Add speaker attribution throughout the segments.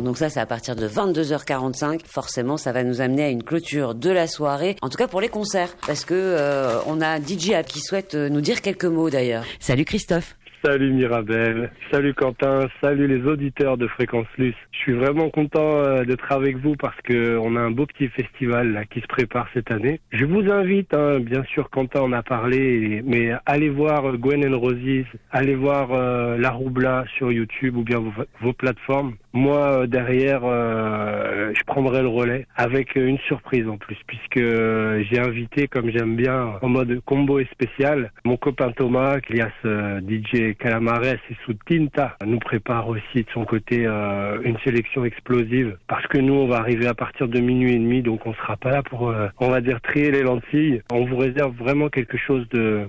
Speaker 1: Donc ça, c'est à partir de 22h45. Forcément, ça va nous amener à une clôture de la soirée. En tout cas, pour les concerts. Parce que on a DJ App qui souhaite nous dire quelques mots d'ailleurs. Salut Christophe.
Speaker 2: Salut Mirabel, salut Quentin, salut les auditeurs de Fréquence Luce. Je suis vraiment content d'être avec vous parce que on a un beau petit festival là qui se prépare cette année. Je vous invite, bien sûr Quentin en a parlé, mais allez voir Gwen and Roses, allez voir La Roubla sur YouTube ou bien vos plateformes. Moi derrière, je prendrai le relais avec une surprise en plus puisque j'ai invité, comme j'aime bien, en mode combo et spécial, mon copain Thomas, alias DJ Calamares et sous Tinta nous prépare aussi de son côté une sélection explosive parce que nous on va arriver à partir de 00h30, donc on sera pas là pour on va dire trier les lentilles. On vous réserve vraiment quelque chose de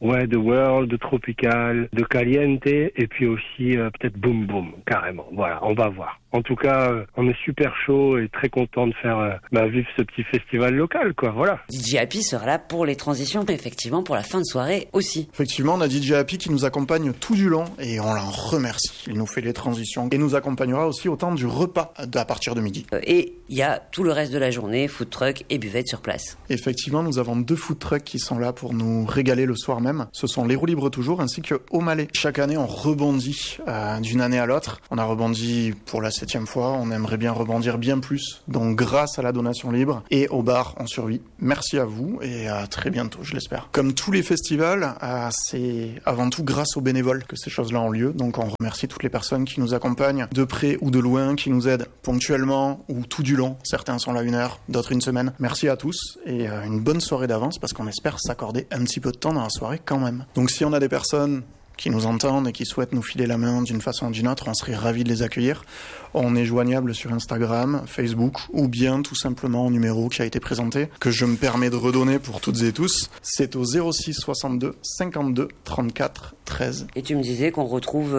Speaker 2: world, de tropical, de caliente et puis aussi peut-être boom boom carrément. Voilà, on va voir. En tout cas, on est super chaud et très content de faire vivre ce petit festival local, quoi. Voilà.
Speaker 1: DJ Happy sera là pour les transitions, mais effectivement pour la fin de soirée aussi.
Speaker 3: Effectivement, on a DJ Happy qui nous accompagne tout du long et on l'en remercie. Il nous fait les transitions et nous accompagnera aussi au temps du repas à partir de midi.
Speaker 1: Et il y a tout le reste de la journée, food truck et buvette sur place.
Speaker 3: Effectivement, nous avons 2 food trucks qui sont là pour nous régaler le soir même. Ce sont les Roues Libres toujours ainsi que Au Malais. Chaque année, on rebondit d'une année à l'autre. On a rebondi pour la 7e fois. On aimerait bien rebondir bien plus. Donc, grâce à la donation libre et au bar, on survit. Merci à vous et à très bientôt, je l'espère. Comme tous les festivals, c'est avant tout grâce aux bénévoles que ces choses-là ont lieu. Donc, on remercie toutes les personnes qui nous accompagnent de près ou de loin, qui nous aident ponctuellement ou tout du long. Certains sont là 1 heure, d'autres 1 semaine. Merci à tous et une bonne soirée d'avance parce qu'on espère s'accorder un petit peu de temps dans la soirée quand même. Donc si on a des personnes qui nous entendent et qui souhaitent nous filer la main d'une façon ou d'une autre, on serait ravis de les accueillir. On est joignable sur Instagram, Facebook ou bien tout simplement au numéro qui a été présenté, que je me permets de redonner pour toutes et tous. C'est au 06 62 52 34 13.
Speaker 1: Et tu me disais qu'on retrouve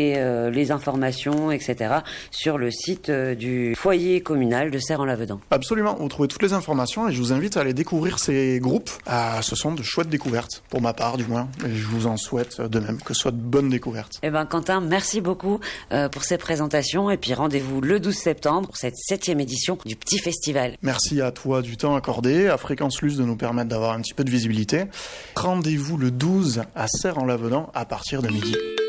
Speaker 1: les informations, etc. sur le site du foyer communal de Serre-en-Lavedan.
Speaker 3: Absolument, vous trouvez toutes les informations et je vous invite à aller découvrir ces groupes. Ce sont de chouettes découvertes, pour ma part du moins, et je vous en souhaite de même que ce soit de bonnes découvertes.
Speaker 1: Quentin, merci beaucoup pour ces présentations et puis rendez-vous le 12 septembre pour cette 7e édition du petit festival.
Speaker 3: Merci à toi du temps accordé, à Fréquence Luce de nous permettre d'avoir un petit peu de visibilité. Rendez-vous le 12 à Serre-en-Lavedan à partir de midi.